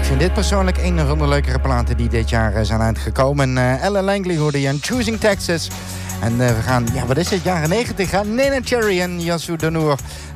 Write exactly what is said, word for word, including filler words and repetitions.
vind dit persoonlijk een van de leukere platen die dit jaar zijn uitgekomen. Uh, Ellen Langley hoorde je en Choosing Texas. En uh, we gaan, ja, wat is het, jaren negentig gaan. Neneh Cherry en Yassou D'Amour.